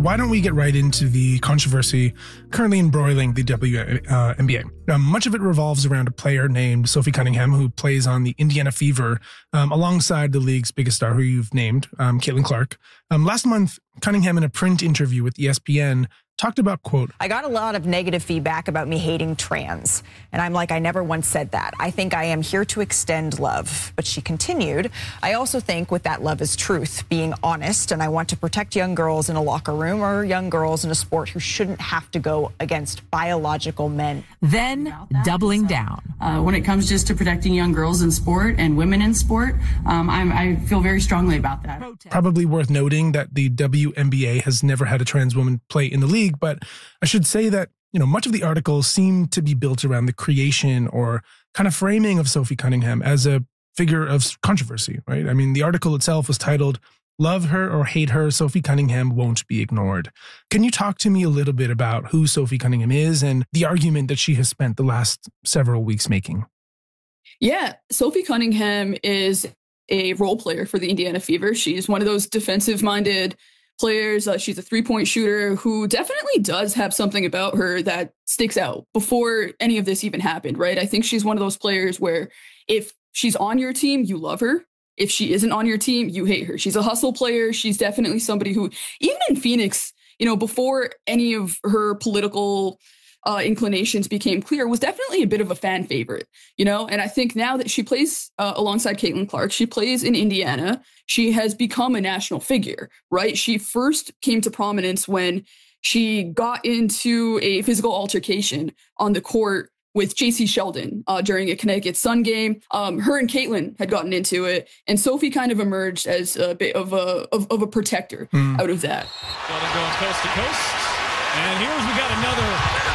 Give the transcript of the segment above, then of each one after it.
why don't we get right into the controversy currently embroiling the WNBA? Much of it revolves around a player named Sophie Cunningham, who plays on the Indiana Fever alongside the league's biggest star, who you've named, Caitlin Clark. Last month, Cunningham, in a print interview with ESPN, talked about, quote, I got a lot of negative feedback about me hating trans. And I'm like, I never once said that. I think I am here to extend love. But she continued, I also think with that love is truth, being honest. And I want to protect young girls in a locker room or young girls in a sport who shouldn't have to go against biological men. Then doubling down. When it comes just to protecting young girls in sport and women in sport, I feel very strongly about that. Probably worth noting that the WNBA has never had a trans woman play in the league. But I should say that, much of the article seemed to be built around the creation or kind of framing of Sophie Cunningham as a figure of controversy, right? I mean, the article itself was titled, Love Her or Hate Her, Sophie Cunningham Won't Be Ignored. Can you talk to me a little bit about who Sophie Cunningham is and the argument that she has spent the last several weeks making? Yeah, Sophie Cunningham is a role player for the Indiana Fever. She's one of those defensive-minded players. She's a three-point shooter who definitely does have something about her that sticks out before any of this even happened, right? I think she's one of those players where if she's on your team, you love her. If she isn't on your team, you hate her. She's a hustle player. She's definitely somebody who, even in Phoenix, before any of her political inclinations became clear, was definitely a bit of a fan favorite, and I think now that she plays alongside Caitlin Clark, she plays in Indiana, she has become a national figure, right? She first came to prominence when she got into a physical altercation on the court with J.C. Sheldon during a Connecticut Sun game. Her and Caitlin had gotten into it, and Sophie kind of emerged as a bit of a protector out of that. Sheldon going coast to coast, and we got another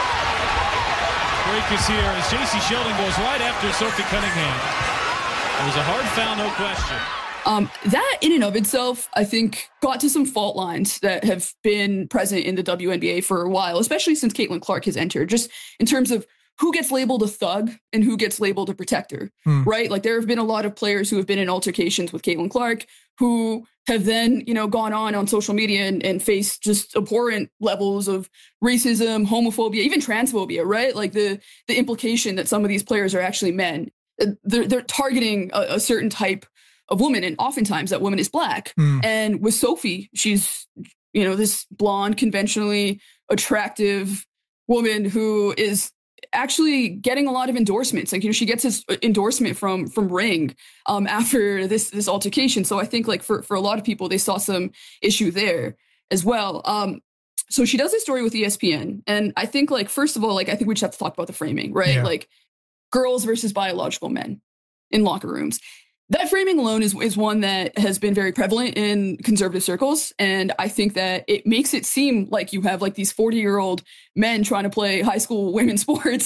break is here as J.C. Sheldon goes right after Sophie Cunningham. It was a hard foul, no question. That in and of itself, I think, got to some fault lines that have been present in the WNBA for a while, especially since Caitlin Clark has entered, just in terms of who gets labeled a thug and who gets labeled a protector, right? Like there have been a lot of players who have been in altercations with Caitlin Clark who have then, gone on social media and faced just abhorrent levels of racism, homophobia, even transphobia, right? Like the implication that some of these players are actually men. They're targeting a certain type of woman, and oftentimes that woman is Black. And with Sophie, she's, this blonde, conventionally attractive woman who is actually getting a lot of endorsements. Like, she gets this endorsement from Ring after this altercation. So I think like for a lot of people, they saw some issue there as well. So she does this story with ESPN. And I think like, first of all, like, I think we just have to talk about the framing, right? Yeah. Like girls versus biological men in locker rooms. That framing alone is one that has been very prevalent in conservative circles. And I think that it makes it seem like you have like these 40-year-old men trying to play high school women's sports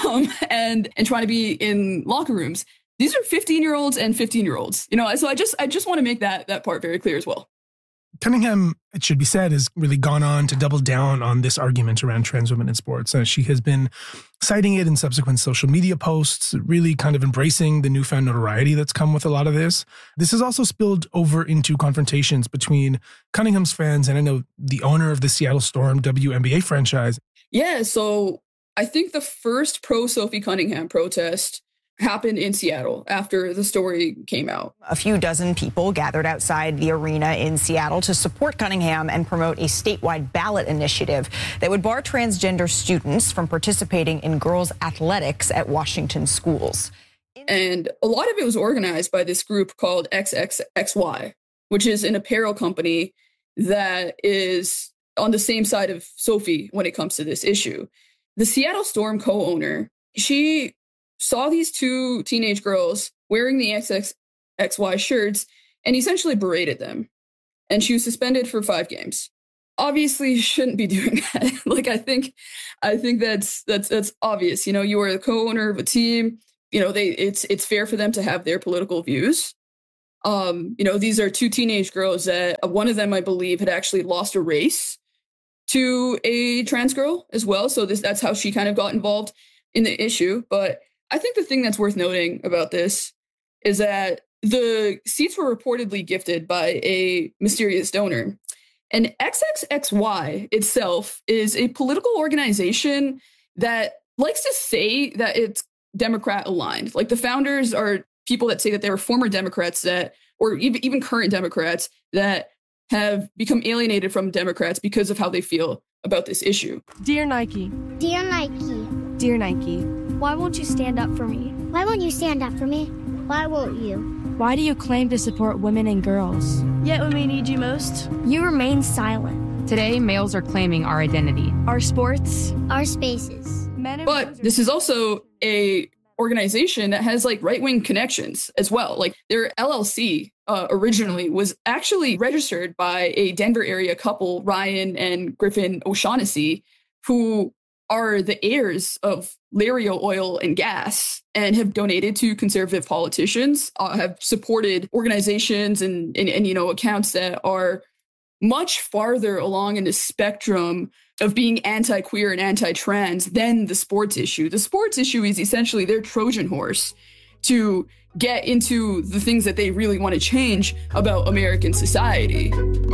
and trying to be in locker rooms. These are 15-year-olds and 15-year-olds, so I just want to make that part very clear as well. Cunningham, it should be said, has really gone on to double down on this argument around trans women in sports. She has been citing it in subsequent social media posts, really kind of embracing the newfound notoriety that's come with a lot of this. This has also spilled over into confrontations between Cunningham's fans and I know the owner of the Seattle Storm WNBA franchise. Yeah, so I think the first pro-Sophie Cunningham protest happened in Seattle after the story came out. A few dozen people gathered outside the arena in Seattle to support Cunningham and promote a statewide ballot initiative that would bar transgender students from participating in girls' athletics at Washington schools. And a lot of it was organized by this group called XXXY, which is an apparel company that is on the same side of Sophie when it comes to this issue. The Seattle Storm co-owner, she saw these two teenage girls wearing the XXXY shirts and essentially berated them. And she was suspended for 5 games. Obviously, you shouldn't be doing that. Like, I think that's obvious. You are the co-owner of a team. It's fair for them to have their political views. These are 2 teenage girls that one of them, I believe, had actually lost a race to a trans girl as well. So that's how she kind of got involved in the issue. But I think the thing that's worth noting about this is that the seats were reportedly gifted by a mysterious donor. And XXXY itself is a political organization that likes to say that it's Democrat aligned. Like the founders are people that say that they were former Democrats or even current Democrats that have become alienated from Democrats because of how they feel about this issue. Dear Nike. Dear Nike. Dear Nike. Why won't you stand up for me? Why won't you stand up for me? Why won't you? Why do you claim to support women and girls? Yet when we need you most, you remain silent. Today, males are claiming our identity, our sports, our spaces. But this is also a organization that has like right-wing connections as well. Like their LLC originally was actually registered by a Denver area couple, Ryan and Griffin O'Shaughnessy, who are the heirs of Lario Oil and Gas and have donated to conservative politicians, have supported organizations and accounts that are much farther along in the spectrum of being anti-queer and anti-trans than the sports issue. The sports issue is essentially their Trojan horse to get into the things that they really want to change about American society.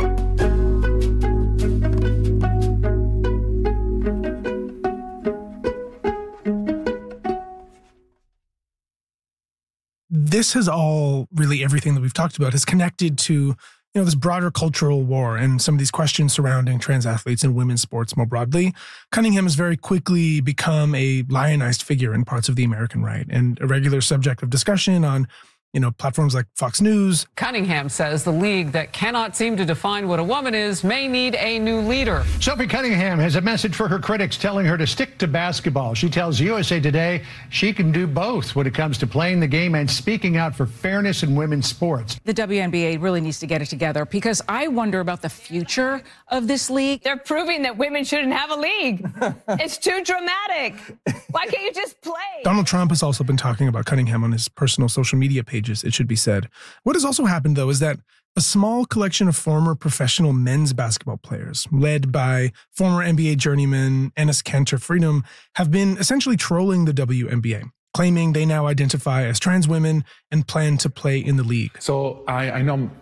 This has all really everything that we've talked about has connected to this broader cultural war and some of these questions surrounding trans athletes and women's sports more broadly. Cunningham has very quickly become a lionized figure in parts of the American right and a regular subject of discussion on platforms like Fox News. Cunningham says the league that cannot seem to define what a woman is may need a new leader. Sophie Cunningham has a message for her critics telling her to stick to basketball. She tells USA Today she can do both when it comes to playing the game and speaking out for fairness in women's sports. The WNBA really needs to get it together because I wonder about the future of this league. They're proving that women shouldn't have a league. It's too dramatic. Why can't you just play? Donald Trump has also been talking about Cunningham on his personal social media pages, it should be said. What has also happened, though, is that a small collection of former professional men's basketball players, led by former NBA journeyman Enes Kanter Freedom, have been essentially trolling the WNBA, claiming they now identify as trans women and plan to play in the league. So I know I'm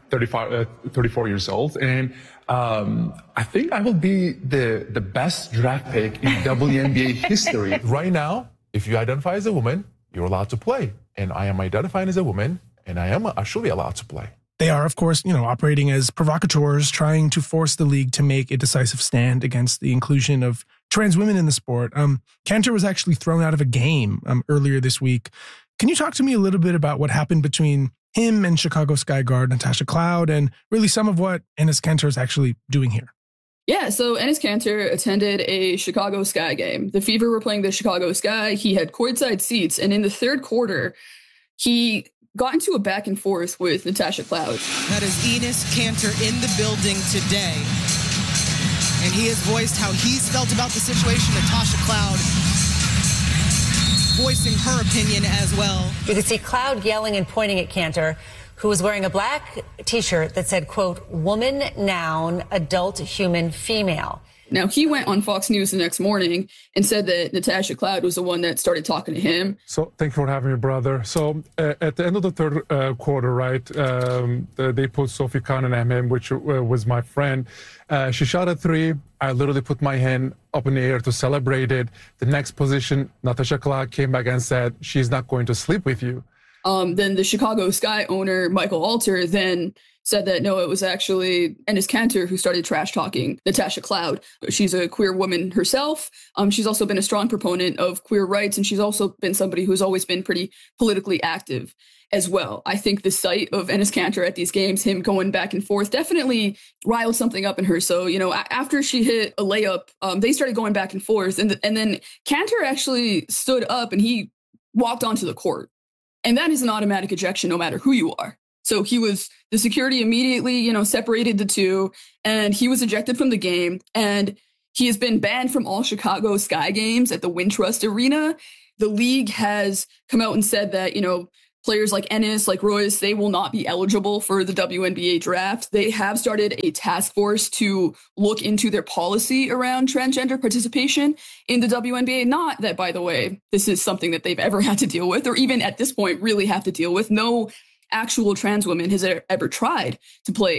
34 years old, and I think I will be the best draft pick in WNBA history. Right now, if you identify as a woman, you're allowed to play. And I am identifying as a woman, and I am actually allowed to play. They are, of course, operating as provocateurs, trying to force the league to make a decisive stand against the inclusion of trans women in the sport. Kanter was actually thrown out of a game earlier this week. Can you talk to me a little bit about what happened between him and Chicago Sky guard Natasha Cloud and really some of what Enes Kanter is actually doing here? Yeah, so Enes Kanter attended a Chicago Sky game. The Fever were playing the Chicago Sky. He had courtside seats, and in the third quarter, he got into a back and forth with Natasha Cloud. That is Enes Kanter in the building today, and he has voiced how he's felt about the situation. Natasha Cloud voicing her opinion as well. You could see Cloud yelling and pointing at Kanter, who was wearing a black T-shirt that said, quote, woman, noun, adult, human, female. Now, he went on Fox News the next morning and said that Natasha Cloud was the one that started talking to him. So thank you for having me, brother. So at the end of the third quarter, right, they put Sophie Cunningham in, which was my friend. She shot a three. I literally put my hand up in the air to celebrate it. The next position, Natasha Cloud came back and said, she's not going to sleep with you. Then the Chicago Sky owner, Michael Alter, then said that, no, it was actually Enes Kanter who started trash talking Natasha Cloud. She's a queer woman herself. She's also been a strong proponent of queer rights, and she's also been somebody who's always been pretty politically active as well. I think the sight of Enes Kanter at these games, him going back and forth, definitely riled something up in her. So, after she hit a layup, they started going back and forth. And then Kanter actually stood up and he walked onto the court. And that is an automatic ejection no matter who you are. So the security immediately, separated the two, and he was ejected from the game. And he has been banned from all Chicago Sky games at the Wintrust Arena. The league has come out and said that, players like Enes, like Royce, they will not be eligible for the WNBA draft. They have started a task force to look into their policy around transgender participation in the WNBA. Not that, by the way, this is something that they've ever had to deal with, or even at this point really have to deal with. No actual trans woman has ever tried to play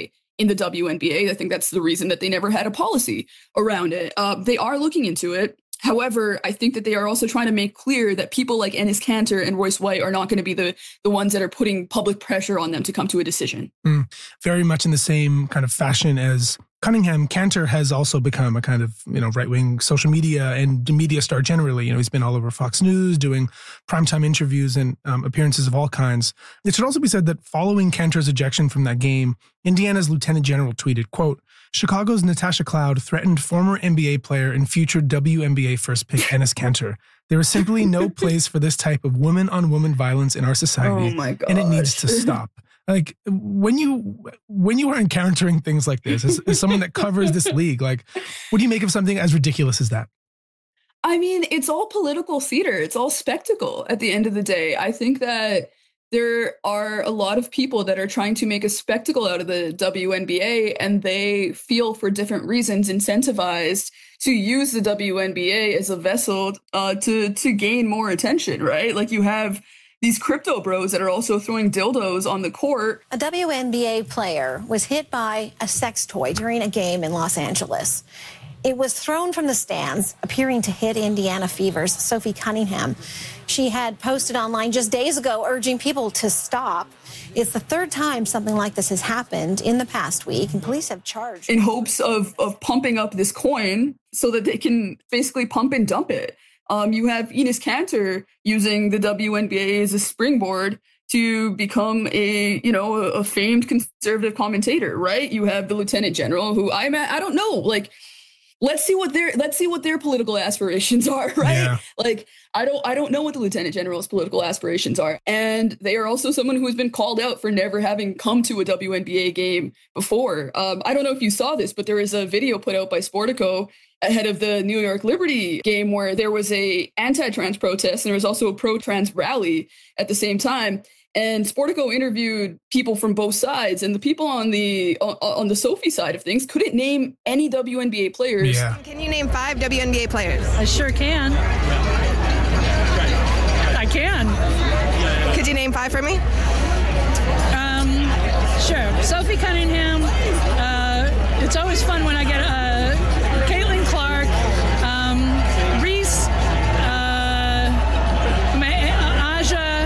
in the WNBA. I think that's the reason that they never had a policy around it. They are looking into it. However, I think that they are also trying to make clear that people like Enes Kanter and Royce White are not going to be the ones that are putting public pressure on them to come to a decision. Very much in the same kind of fashion as Cunningham, Kanter has also become a kind of, right-wing social media and media star generally. He's been all over Fox News doing primetime interviews and appearances of all kinds. It should also be said that following Kanter's ejection from that game, Indiana's lieutenant general tweeted, quote, "Chicago's Natasha Cloud threatened former NBA player and future WNBA first pick Enes Kanter. There is simply no place for this type of woman-on-woman violence in our society, and it needs to stop." Like, when you are encountering things like this, as someone that covers this league, like, what do you make of something as ridiculous as that? I mean, it's all political theater. It's all spectacle at the end of the day. I think that there are a lot of people that are trying to make a spectacle out of the WNBA, and they feel, for different reasons, incentivized to use the WNBA as a vessel to gain more attention, right? Like, you have these crypto bros that are also throwing dildos on the court. A WNBA player was hit by a sex toy during a game in Los Angeles. It was thrown from the stands, appearing to hit Indiana Fever's Sophie Cunningham. She had posted online just days ago urging people to stop. It's the third time something like this has happened in the past week, and police have charged. In hopes of pumping up this coin so that they can basically pump and dump it. You have Enes Kanter using the WNBA as a springboard to become a famed conservative commentator, right? You have the lieutenant general, who I don't know, like, let's see what their political aspirations are, right? Yeah. Like, I don't know what the lieutenant general's political aspirations are. And they are also someone who has been called out for never having come to a WNBA game before. I don't know if you saw this, but there was a video put out by Sportico ahead of the New York Liberty game where there was a anti-trans protest and there was also a pro-trans rally at the same time. And Sportico interviewed people from both sides, and the people on the Sophie side of things couldn't name any WNBA players. Yeah. Can you name 5 WNBA players? I sure can. I can. Could you name 5 for me? Sure. Sophie Cunningham. It's always fun when I get Caitlin Clark, Reese, Aja.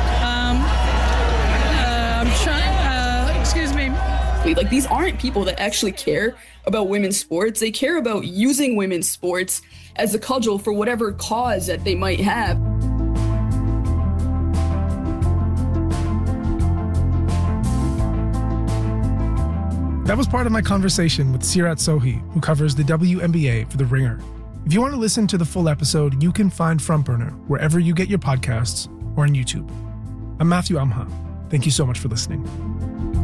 Excuse me. Like, these aren't people that actually care about women's sports. They care about using women's sports as a cudgel for whatever cause that they might have. That was part of my conversation with Sirat Sohi, who covers the WNBA for The Ringer. If you want to listen to the full episode, you can find Frontburner wherever you get your podcasts or on YouTube. I'm Matthew Amha. Thank you so much for listening.